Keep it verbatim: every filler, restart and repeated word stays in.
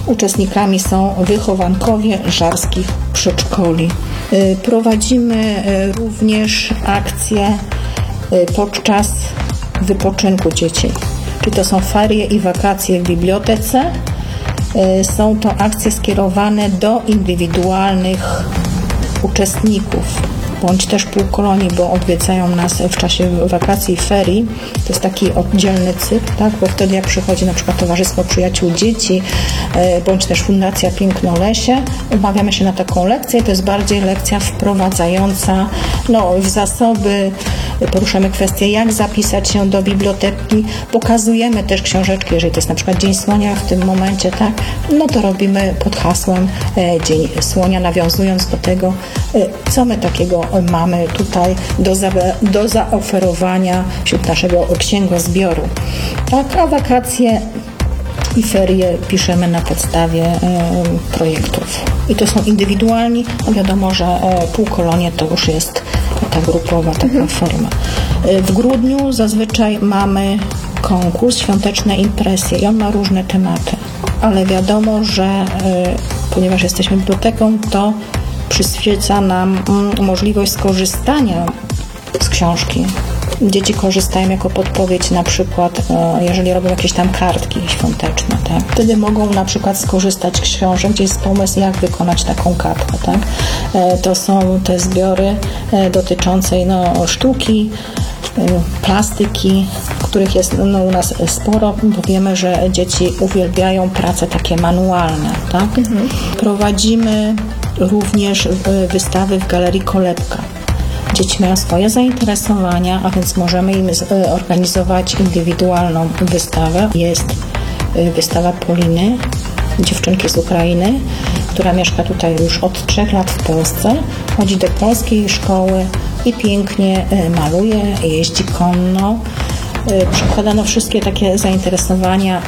Uczestnikami są wychowankowie żarskich przedszkoli. Prowadzimy również akcje podczas wypoczynku dzieci. Czyli to są ferie i wakacje w bibliotece. Są to akcje skierowane do indywidualnych uczestników, bądź też półkolonii, bo odwiedzają nas w czasie wakacji i ferii. To jest taki oddzielny cykl, tak? Bo wtedy jak przychodzi na przykład Towarzystwo Przyjaciół Dzieci, bądź też Fundacja Pięknolesie, umawiamy się na taką lekcję. To jest bardziej lekcja wprowadzająca no, w zasoby, poruszamy kwestię, jak zapisać się do biblioteki, pokazujemy też książeczki, jeżeli to jest na przykład Dzień Słonia w tym momencie, tak, no to robimy pod hasłem Dzień Słonia, nawiązując do tego, co my takiego mamy tutaj do, za, do zaoferowania wśród naszego księgozbioru. Tak, a wakacje i ferie piszemy na podstawie e, projektów. I to są indywidualni, no wiadomo, że e, półkolonie to już jest ta grupowa taka mhm. forma. E, w grudniu zazwyczaj mamy konkurs Świąteczne Impresje i on ma różne tematy, ale wiadomo, że e, ponieważ jesteśmy biblioteką, to przyświeca nam mm, możliwość skorzystania z książki. Dzieci korzystają jako podpowiedź, na przykład jeżeli robią jakieś tam kartki świąteczne, tak? Wtedy mogą na przykład skorzystać z książek, gdzie jest pomysł, jak wykonać taką kartkę, tak? To są te zbiory dotyczące no, sztuki, plastyki, których jest no, u nas sporo, bo wiemy, że dzieci uwielbiają prace takie manualne, tak? Mhm. Prowadzimy również wystawy w Galerii Kolebka. Dzieci mają swoje zainteresowania, a więc możemy im organizować indywidualną wystawę. Jest wystawa Poliny, dziewczynki z Ukrainy, która mieszka tutaj już od trzech lat w Polsce. Chodzi do polskiej szkoły i pięknie maluje, jeździ konno. Przekładano wszystkie takie zainteresowania